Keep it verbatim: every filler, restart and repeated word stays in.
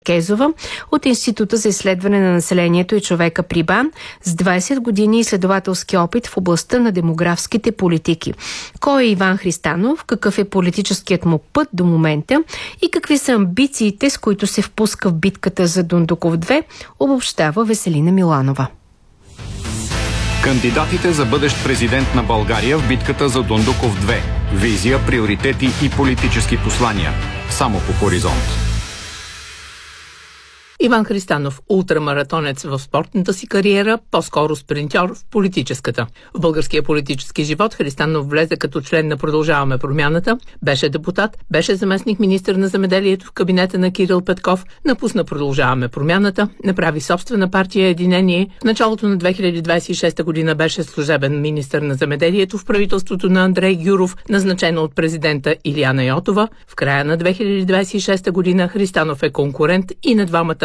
Черкезова от Института за изследване на населението и човека при БАН с двайсет години изследователски опит в областта на демографските политики. Кой е Иван Христанов, какъв е политическият му път до момента и какви са амбициите, с които се впуска в битката за Дондуков две, обобщава Веселина Миланова. Кандидатите за бъдещ президент на България в битката за Дондуков две. Визия, приоритети и политически послания. Само по Хоризонт. Иван Христанов, ултрамаратонец в спортната си кариера, по-скоро спринтьор в политическата. В българския политически живот Христанов влезе като член на Продължаваме промяната, беше депутат, беше заместник министър на земеделието в кабинета на Кирил Петков, напусна Продължаваме промяната, направи собствена партия Единение. В началото на две хиляди двайсет и шеста година беше служебен министър на земеделието в правителството на Андрей Гюров, назначено от президента Илияна Йотова. В края на две хиляди двайсет и шеста година Христанов е конкурент и на двамата